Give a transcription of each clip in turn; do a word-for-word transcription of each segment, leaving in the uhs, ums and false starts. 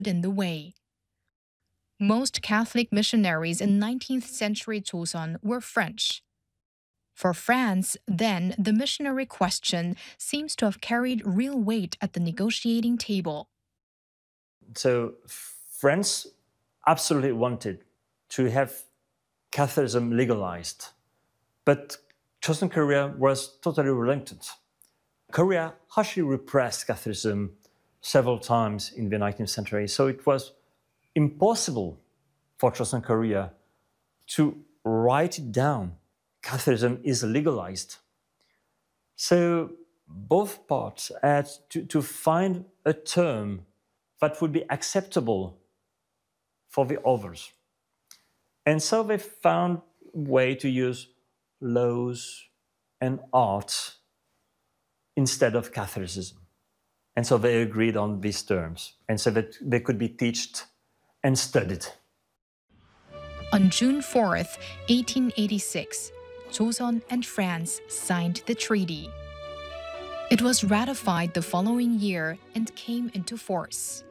in the way. Most Catholic missionaries in nineteenth century Joseon were French. For France, then, the missionary question seems to have carried real weight at the negotiating table. So France absolutely wanted to have Catholicism legalized, but Joseon Korea was totally reluctant. Korea harshly repressed Catholicism several times in the nineteenth century, so it was impossible for Joseon Korea to write it down. Catholicism is legalized. So both parts had to, to find a term that would be acceptable for the others. And so they found a way to use laws and art instead of Catholicism. And so they agreed on these terms, and so that they could be taught and studied. On June fourth, eighteen eighty-six, Joseon and France signed the treaty. It was ratified the following year and came into force.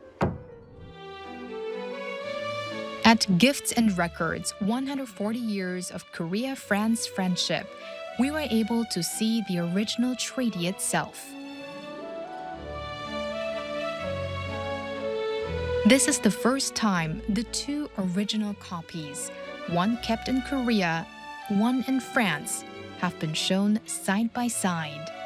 At Gifts and Records, one hundred forty years of Korea-France friendship, we were able to see the original treaty itself. This is the first time the two original copies, one kept in Korea, one in France, have been shown side by side.